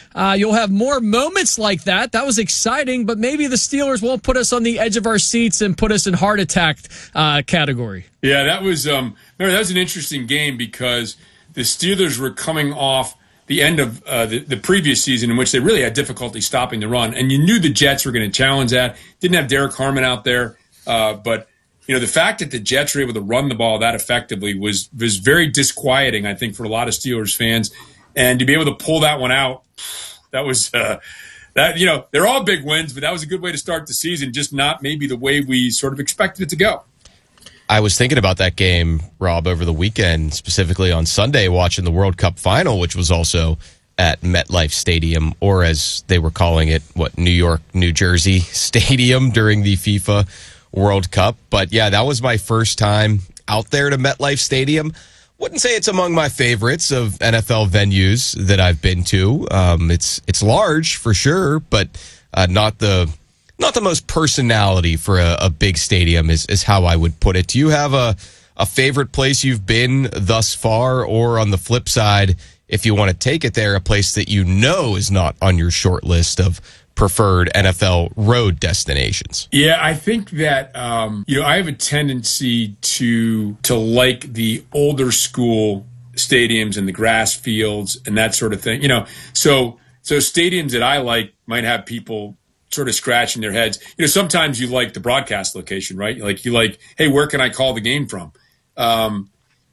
you'll have more moments like that. That was exciting, but maybe the Steelers won't put us on the edge of our seats and put us in heart attack category. Yeah, that was remember, that was an interesting game because the Steelers were coming off the end of the previous season in which they really had difficulty stopping the run, and you knew the Jets were going to challenge that. Didn't have Derek Harmon out there, but the fact that the Jets were able to run the ball that effectively was very disquieting, I think, for a lot of Steelers fans. And to be able to pull that one out, that was they're all big wins, but that was a good way to start the season, just not maybe the way we sort of expected it to go. I was thinking about that game, Rob, over the weekend, specifically on Sunday, watching the World Cup final, which was also at MetLife Stadium, or as they were calling it, New York, New Jersey Stadium during the FIFA World Cup. But yeah, that was my first time out there to MetLife Stadium. Wouldn't say it's among my favorites of NFL venues that I've been to. It's large for sure, but not the most personality for a big stadium is how I would put it. Do you have a favorite place you've been thus far, or on the flip side, if you want to take it there, a place that you know is not on your short list of preferred NFL road destinations? Yeah, I think that I have a tendency to like the older school stadiums and the grass fields and that sort of thing. So stadiums that I like might have people sort of scratching their heads. Sometimes you like the broadcast location, right? You like, hey, where can I call the game from? But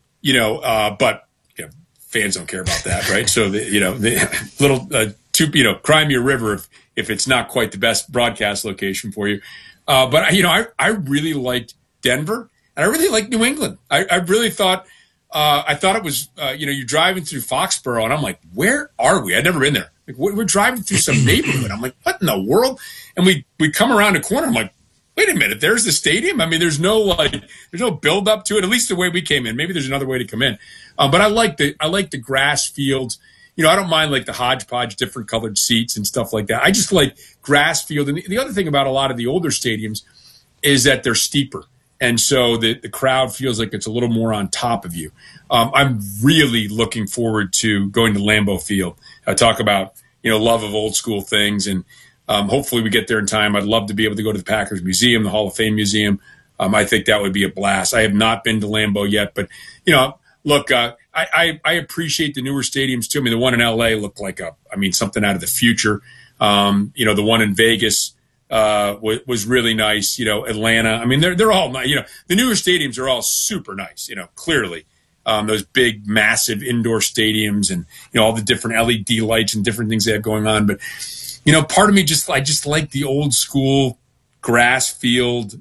fans don't care about that, right? So the little cry me a river if it's not quite the best broadcast location for you. But I really liked Denver, and I really liked New England. I really thought I thought it was you're driving through Foxborough, and I'm like, where are we? I'd never been there. Like, we're driving through some neighborhood. I'm like, what in the world? And we come around a corner. I'm like, wait a minute, there's the stadium? I mean, there's no build up to it, at least the way we came in. Maybe there's another way to come in. But I like the grass fields. I don't mind like the hodgepodge, different colored seats and stuff like that. I just like grass field. And the other thing about a lot of the older stadiums is that they're steeper. And so the crowd feels like it's a little more on top of you. I'm really looking forward to going to Lambeau Field. I talk about, love of old school things. And hopefully we get there in time. I'd love to be able to go to the Packers Museum, the Hall of Fame Museum. I think that would be a blast. I have not been to Lambeau yet, but, look, I appreciate the newer stadiums too. I mean, the one in LA looked like something out of the future. The one in Vegas was really nice. Atlanta. I mean, they're all nice. The newer stadiums are all super nice. Clearly, those big, massive indoor stadiums and all the different LED lights and different things they have going on. But part of me I just like the old school grass field.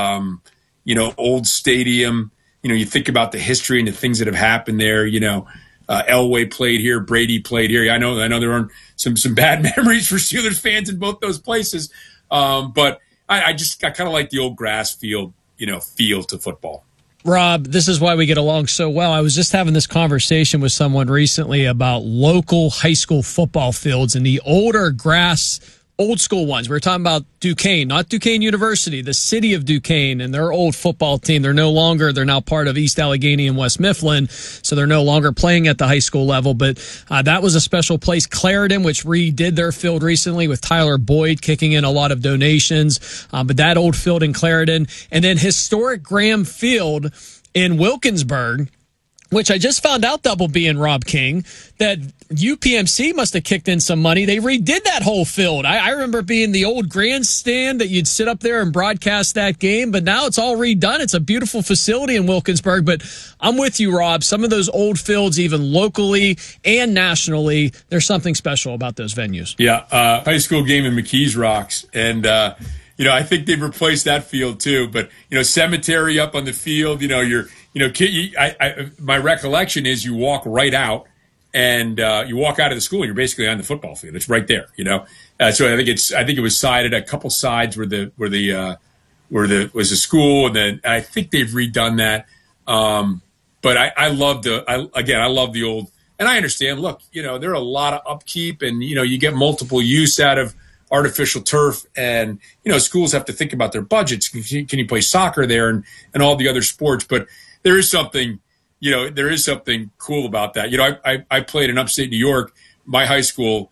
Old stadium. You think about the history and the things that have happened there. Elway played here, Brady played here. I know there are some bad memories for Steelers fans in both those places. But I kind of like the old grass field, feel to football. Rob, this is why we get along so well. I was just having this conversation with someone recently about local high school football fields and the older grass, old school ones. We were talking about Duquesne, not Duquesne University, the city of Duquesne and their old football team. They're now part of East Allegheny and West Mifflin, so they're no longer playing at the high school level. But that was a special place. Clarendon, which redid their field recently with Tyler Boyd kicking in a lot of donations. But that old field in Clarendon. And then historic Graham Field in Wilkinsburg, which I just found out, Double B and Rob King, that UPMC must have kicked in some money. They redid that whole field. I remember being the old grandstand that you'd sit up there and broadcast that game, but now it's all redone. It's a beautiful facility in Wilkinsburg, but I'm with you, Rob. Some of those old fields, even locally and nationally, there's something special about those venues. Yeah, high school game in McKees Rocks, and I think they've replaced that field too. But cemetery up on the field. My recollection is you walk right out, and you walk out of the school, and you're basically on the football field. It's right there. So I think it was sided. A couple sides where the was a school, and then I think they've redone that. But I love the old. And I understand. Look, there are a lot of upkeep, and you get multiple use out of artificial turf, and schools have to think about their budgets. Can you play soccer there and all the other sports? But there is something cool about that. I played in upstate New York. My high school